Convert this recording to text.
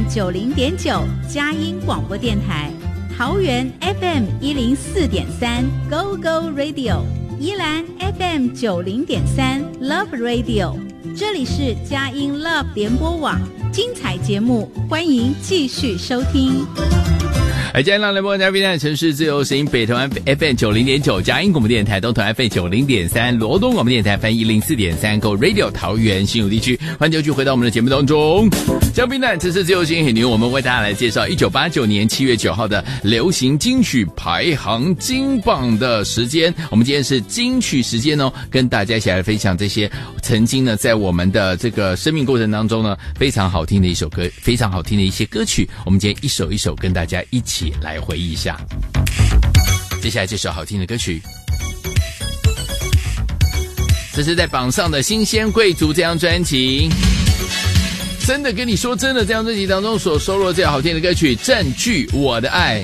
90.9佳音广播电台，桃园 FM 104.3 Go Go Radio， 宜兰 FM 90.3 Love Radio， 这里是佳音 Love 联播网，精彩节目欢迎继续收听。 佳音联播网台城市自由声音，北投 FM 90.9佳音广播电台，东投 FM 90.3罗东广播电台 FM 104.3 Go Radio 桃园新竹地区，欢迎继续回到我们的节目当中。江滨南城市自由声音很牛，我们为大家来介绍1989年7月9号的流行金曲排行金榜的时间。我们今天是金曲时间哦，跟大家一起来分享这些曾经呢在我们的这个生命过程当中呢非常好听的一首歌，非常好听的一些歌曲，我们今天一首一首跟大家一起来回忆一下。接下来这首好听的歌曲，这是在榜上的新鲜贵族这张专辑，真的跟你说真的这张专辑当中所收录的这好听的歌曲《占据我的爱》。